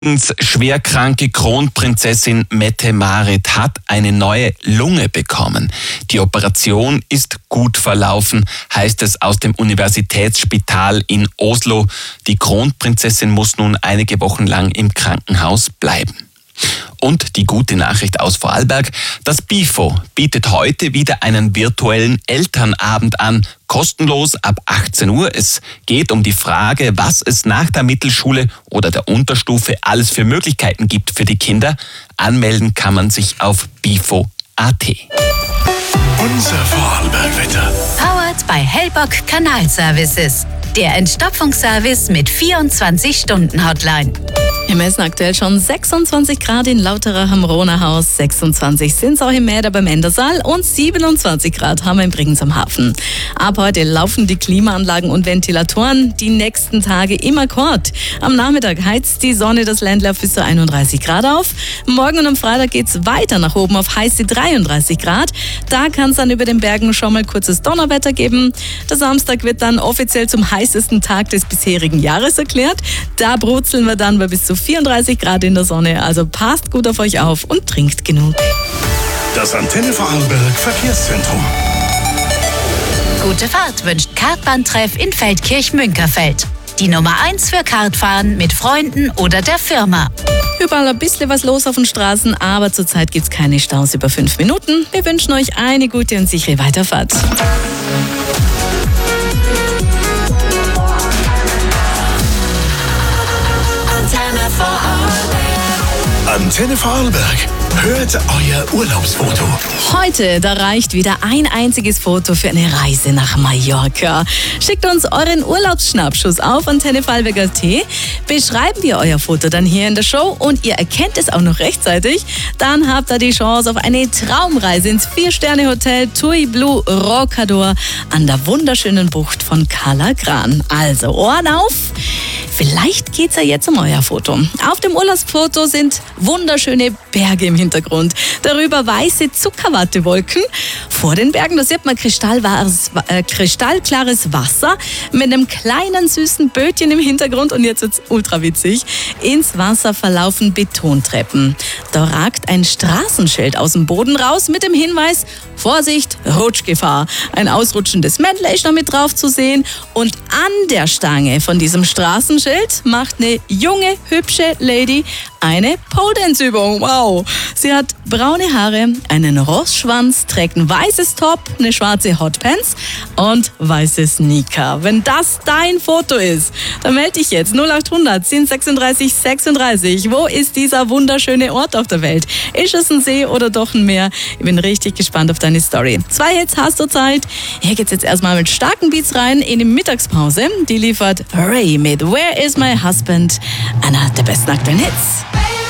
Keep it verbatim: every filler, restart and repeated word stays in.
Schwerkranke Kronprinzessin Mette-Marit hat eine neue Lunge bekommen. Die Operation ist gut verlaufen, heißt es aus dem Universitätsspital in Oslo. Die Kronprinzessin muss nun einige Wochen lang im Krankenhaus bleiben. Und die gute Nachricht aus Vorarlberg: Das BIFO bietet heute wieder einen virtuellen Elternabend an, kostenlos ab achtzehn Uhr. Es geht um die Frage, was es nach der Mittelschule oder der Unterstufe alles für Möglichkeiten gibt für die Kinder. Anmelden kann man sich auf bifo punkt at. Unser Vorarlberg-Wetter. Powered by Hellbock Kanalservices. Der Entstopfungsservice mit vierundzwanzig-Stunden-Hotline. Wir messen aktuell schon sechsundzwanzig Grad in Lauterach am Ronahaus, sechsundzwanzig sind es auch im Mäder beim Endersaal und siebenundzwanzig Grad haben wir in Bregenz am Hafen. Ab heute laufen die Klimaanlagen und Ventilatoren die nächsten Tage im Akkord. Am Nachmittag heizt die Sonne das Ländle auf bis zu einunddreißig Grad auf. Morgen und am Freitag geht es weiter nach oben auf heiße dreiunddreißig Grad. Da kann es dann über den Bergen schon mal kurzes Donnerwetter geben. Der Samstag wird dann offiziell zum heißesten Tag des bisherigen Jahres erklärt. Da brutzeln wir dann bei bis zu vierunddreißig Grad in der Sonne. Also passt gut auf euch auf und trinkt genug. Das Antenne Vorarlberg Verkehrszentrum. Gute Fahrt wünscht Kartbahntreff in Feldkirch-Münkerfeld. Die Nummer eins für Kartfahren mit Freunden oder der Firma. Überall ein bisschen was los auf den Straßen, aber zurzeit gibt es keine Staus über fünf Minuten. Wir wünschen euch eine gute und sichere Weiterfahrt. Antenne Vorarlberg. Hört euer Urlaubsfoto. Heute, da reicht wieder ein einziges Foto für eine Reise nach Mallorca. Schickt uns euren Urlaubsschnappschuss auf Antenne Vorarlberg punkt at. Beschreiben wir euer Foto dann hier in der Show und ihr erkennt es auch noch rechtzeitig, dann habt ihr die Chance auf eine Traumreise ins Vier-Sterne-Hotel Tui Blue Roncador an der wunderschönen Bucht von Cala Gran. Also Ohren auf! Vielleicht geht's ja jetzt um euer Foto. Auf dem Urlaubsfoto sind wunderschöne Berge im Hintergrund. Darüber weiße Zuckerwattewolken. Vor den Bergen, da sieht man kristallklares, äh, kristallklares Wasser mit einem kleinen süßen Bötchen im Hintergrund. Und jetzt wird's ultra witzig. Ins Wasser verlaufen Betontreppen. Da ragt ein Straßenschild aus dem Boden raus mit dem Hinweis: Vorsicht, Rutschgefahr. Ein ausrutschendes Männle ist noch mit drauf zu sehen. Und an der Stange von diesem Straßenschild macht eine junge, hübsche Lady eine Pole-Dance-Übung. Wow! Sie hat braune Haare, einen Rossschwanz, trägt ein weißes Top, eine schwarze Hotpants und weiße Sneaker. Wenn das dein Foto ist, dann melde dich jetzt null acht hundert zehn sechsunddreißig sechsunddreißig. Wo ist dieser wunderschöne Ort auf der Welt? Ist es ein See oder doch ein Meer? Ich bin richtig gespannt auf deine Story. Zwei Hits hast du Zeit. Hier geht's jetzt erstmal mit starken Beats rein in die Mittagspause. Die liefert Ray mit Where is my husband? Einer der besten aktuellen Hits.